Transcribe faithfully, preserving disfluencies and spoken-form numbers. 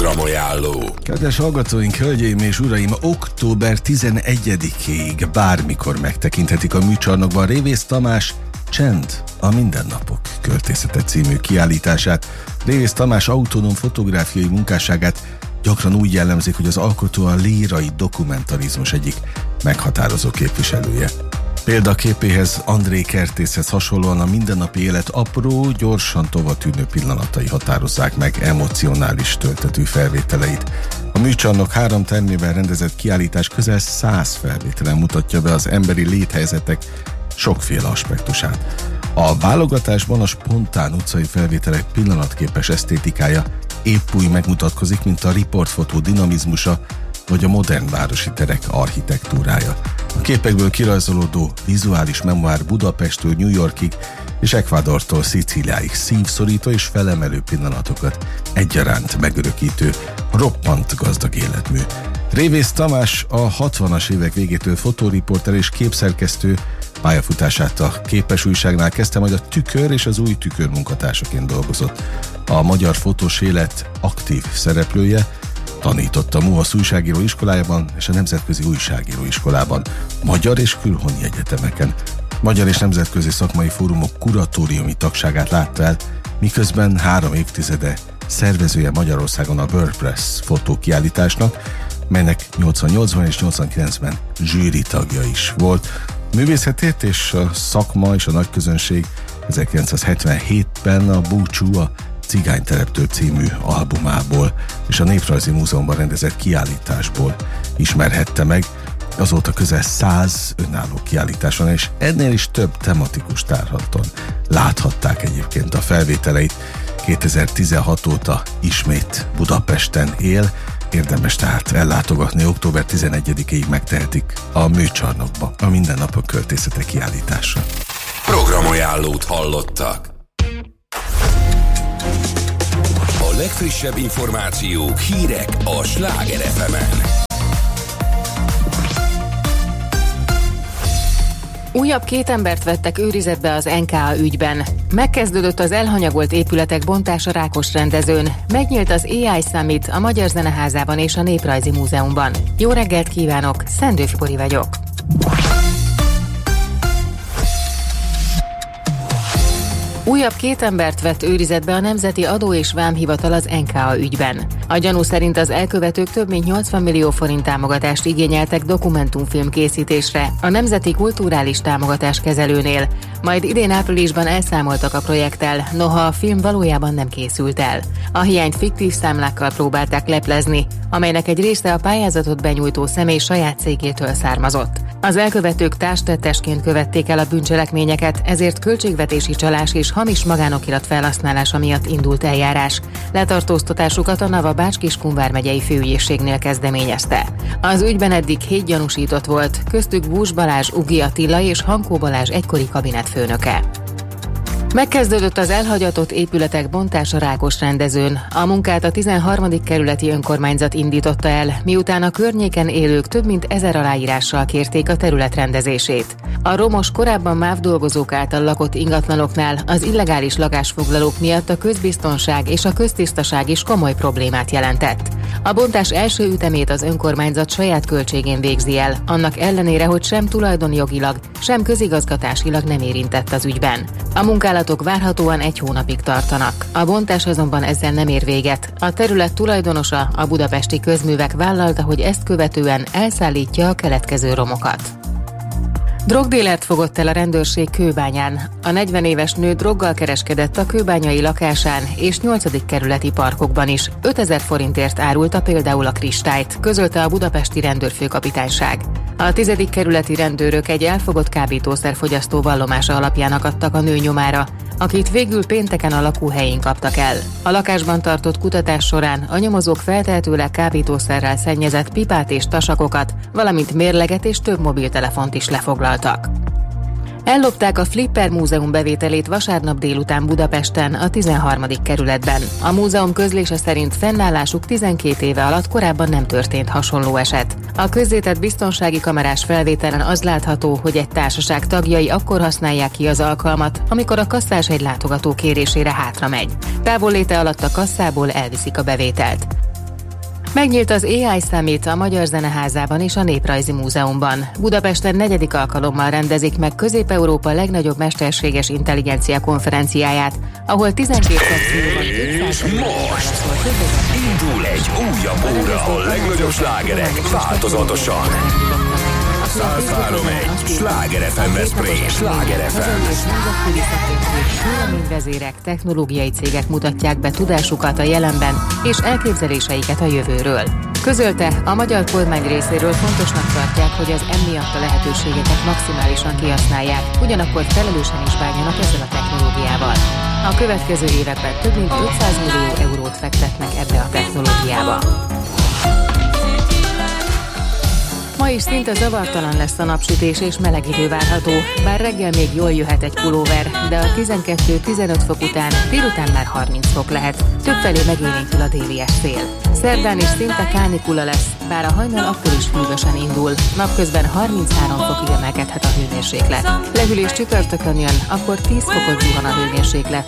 Programajánló. Kedves hallgatóink, hölgyeim és uraim, október tizenegyedikéig bármikor megtekinthetik a műcsarnokban Révész Tamás Csend, a mindennapok költészete című kiállítását. Révész Tamás autonóm fotográfiai munkásságát gyakran úgy jellemzik, hogy az alkotó a lírai dokumentarizmus egyik meghatározó képviselője. Példaképéhez, André Kertészhez hasonlóan a mindennapi élet apró, gyorsan tovatűnő pillanatai határozzák meg emocionális töltetű felvételeit. A műcsarnok három termében rendezett kiállítás közel száz felvételen mutatja be az emberi léthelyzetek sokféle aspektusát. A válogatásban a spontán utcai felvételek pillanatképes esztétikája épp úgy megmutatkozik, mint a riportfotó dinamizmusa, vagy a modern városi terek architektúrája. A képekből kirajzolódó vizuális memoár Budapesttől New Yorkig és Ecuadortól Szicíliáig szívszorító és felemelő pillanatokat egyaránt megörökítő, roppant gazdag életmű. Révész Tamás a hatvanas évek végétől fotóriporter és képszerkesztő, pályafutását a Képes újságnál kezdte, majd a Tükör és az Új Tükör munkatársaként dolgozott. A magyar fotós élet aktív szereplője, tanított a MUHASZ újságíró iskolájában és a Nemzetközi Újságíró Iskolában, magyar és külhoni egyetemeken. Magyar és nemzetközi szakmai fórumok kuratóriumi tagságát látta el, miközben három évtizede szervezője Magyarországon a WordPress fotókiállításnak, melynek nyolcvannyolcban és nyolcvankilencben zsűri tagja is volt. Művészetét és a szakma és a nagyközönség ezerkilencszázhetvenhétben a Búcsú, a Cigánytereptől című albumából és a Néprajzi Múzeumban rendezett kiállításból ismerhette meg. Azóta közel száz önálló kiállítás van, és ennél is több tematikus tárlaton láthatták egyébként a felvételeit. kétezer-tizenhat óta ismét Budapesten él, érdemes tehát ellátogatni, október tizenegyedikéig megtehetik a műcsarnokba a mindennapok költészete kiállításra. Programajánlót hallottak. A legfrissebb információk, hírek a Sláger ef emen. Újabb két embert vettek őrizetbe az en ká á ügyben. Megkezdődött az elhanyagolt épületek bontása Rákosrendezőn. Megnyílt az á i Summit a Magyar Zeneházában és a Néprajzi Múzeumban. Jó reggelt kívánok, Szendős Pori vagyok. Újabb két embert vett őrizetbe a Nemzeti Adó és Vámhivatal az en ká á ügyben. A gyanú szerint az elkövetők több mint nyolcvan millió forint támogatást igényeltek dokumentumfilm készítésre a Nemzeti Kulturális Támogatás Kezelőnél, majd idén áprilisban elszámoltak a projekttel, noha a film valójában nem készült el. A hiányt fiktív számlákkal próbálták leplezni, amelynek egy része a pályázatot benyújtó személy saját cégétől származott. Az elkövetők társtettesként követték el a bűncselekményeket, ezért költségvetési csalás és hamis magánokirat felhasználása miatt indult eljárás. Letartóztatásukat a Nava Bács-Kiskun vármegyei főügyészségnél kezdeményezte. Az ügyben eddig hét gyanúsított volt, köztük Bús Balázs, Ugi Attila és Hankó Balázs egykori kabinetfőnöke. Megkezdődött az elhagyatott épületek bontása Rákosrendezőn. A munkát a tizenharmadik kerületi önkormányzat indította el, miután a környéken élők több mint ezer aláírással kérték a terület rendezését. A romos, korábban MÁV dolgozók által lakott ingatlanoknál az illegális lakásfoglalók miatt a közbiztonság és a köztisztaság is komoly problémát jelentett. A bontás első ütemét az önkormányzat saját költségén végzi el, annak ellenére, hogy sem tulajdonjogilag, sem közigazgatásilag nem érintett az ügyben. A munkálatok várhatóan egy hónapig tartanak. A bontás azonban ezzel nem ér véget. A terület tulajdonosa, a Budapesti Közművek vállalta, hogy ezt követően elszállítja a keletkező romokat. Drogdílert fogott el a rendőrség Kőbányán. A negyven éves nő droggal kereskedett a kőbányai lakásán és nyolcadik kerületi parkokban is. ötezer forintért árulta például a kristályt, közölte a budapesti rendőrfőkapitányság. A tizedik kerületi rendőrök egy elfogott kábítószerfogyasztó vallomása alapján akadtak a nő nyomára, akit végül pénteken a lakóhelyén kaptak el. A lakásban tartott kutatás során a nyomozók feltehetőleg kábítószerrel szennyezett pipát és tasakokat, valamint mérleget és több mobiltelefont is lefoglaltak. Ellopták a Flipper Múzeum bevételét vasárnap délután Budapesten, a tizenharmadik kerületben. A múzeum közlése szerint fennállásuk tizenkét éve alatt korábban nem történt hasonló eset. A közzétett biztonsági kamerás felvételen az látható, hogy egy társaság tagjai akkor használják ki az alkalmat, amikor a kasszás egy látogató kérésére hátra megy. Távolléte alatt a kasszából elviszik a bevételt. Megnyílt az á i Summit a Magyar Zeneházában és a Néprajzi Múzeumban. Budapesten negyedik alkalommal rendezik meg Közép-Európa legnagyobb mesterséges intelligencia konferenciáját, ahol tizenkét szekcióban És most indul egy újabb óra a legnagyobb slágerek változatosan. száz három egy Sláger ef em Veszprém, Sláger ef em. Vezérek, technológiai cégek mutatják be tudásukat a jelenben és elképzeléseiket a jövőről. Közölte, a magyar kormány részéről fontosnak tartják, hogy az emiatt a lehetőségeket maximálisan kihasználják, ugyanakkor felelősen is bánjanak ezzel a technológiával. A következő években több mint ötszáz millió eurót fektetnek ebbe a technológiába. Ma is szinte zavartalan lesz a napsütés és meleg idő várható, bár reggel még jól jöhet egy pulóver, de a tizenkettő-tizenöt fok után délután már harminc fok lehet, többfelé megélénkül a délies szél. Szerdán is szinte kánikula lesz, bár a hajnal akkor is hűvösen indul, napközben harminchárom fokig emelkedhet a hőmérséklet. Lehűlés csütörtökön jön, akkor tíz fokot zuhan a hőmérséklet,